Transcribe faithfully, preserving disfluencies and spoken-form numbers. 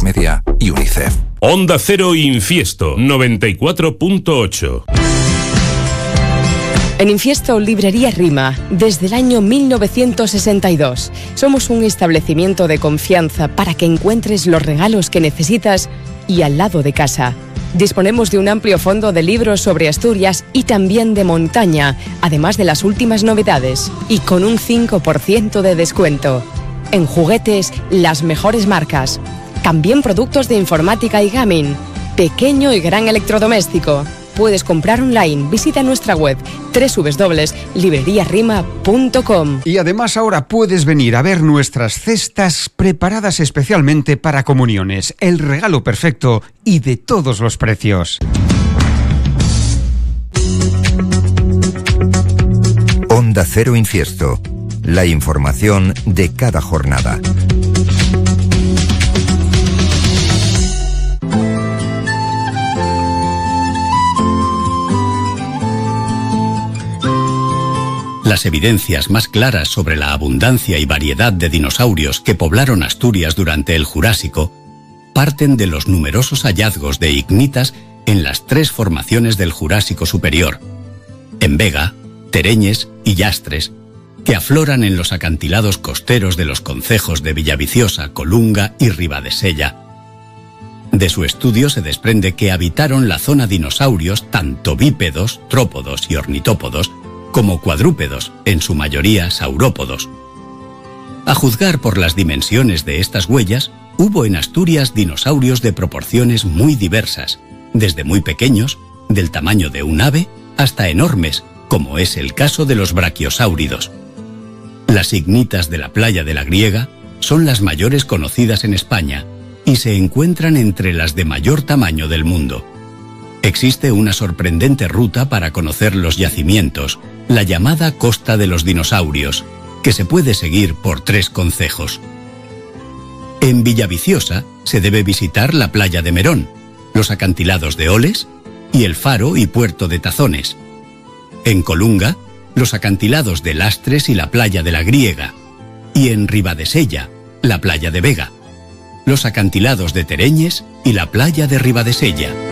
Media y UNICEF. Onda Cero Infiesto noventa y cuatro punto ocho. En Infiesto, Librería Rima, desde el año mil novecientos sesenta y dos. Somos un establecimiento de confianza para que encuentres los regalos que necesitas y al lado de casa. Disponemos de un amplio fondo de libros sobre Asturias y también de montaña, además de las últimas novedades, y con un cinco por ciento de descuento. En juguetes, las mejores marcas. También productos de informática y gaming. Pequeño y gran electrodoméstico. Puedes comprar online. Visita nuestra web doble u doble u doble u punto librería rima punto com. Y además ahora puedes venir a ver nuestras cestas preparadas especialmente para comuniones. El regalo perfecto y de todos los precios. Onda Cero Infiesto. La información de cada jornada. Las evidencias más claras sobre la abundancia y variedad de dinosaurios que poblaron Asturias durante el Jurásico parten de los numerosos hallazgos de ignitas en las tres formaciones del Jurásico superior, en Vega, Tereñes y Llastres, que afloran en los acantilados costeros de los concejos de Villaviciosa, Colunga y Ribadesella. De su estudio se desprende que habitaron la zona dinosaurios tanto bípedos, trópodos y ornitópodos, como cuadrúpedos, en su mayoría saurópodos. A juzgar por las dimensiones de estas huellas, hubo en Asturias dinosaurios de proporciones muy diversas, desde muy pequeños, del tamaño de un ave, hasta enormes, como es el caso de los brachiosáuridos. Las ignitas de la playa de la Griega son las mayores conocidas en España y se encuentran entre las de mayor tamaño del mundo. Existe una sorprendente ruta para conocer los yacimientos, la llamada Costa de los Dinosaurios, que se puede seguir por tres concejos. En Villaviciosa se debe visitar la playa de Merón, los acantilados de Oles y el faro y puerto de Tazones. En Colunga, los acantilados de Lastres y la playa de la Griega. Y en Ribadesella, la playa de Vega, los acantilados de Tereñes y la playa de Ribadesella.